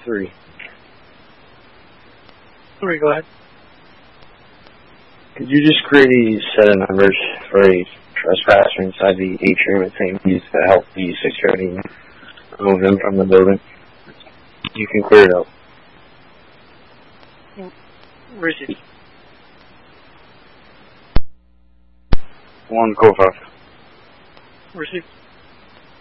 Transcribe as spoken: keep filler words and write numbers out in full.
Three. Three, go ahead. Could you just create a set of numbers for a trespasser inside the atrium and saying use to help the security remove them from the building? You can clear it up. Receive. One, go five. Receive.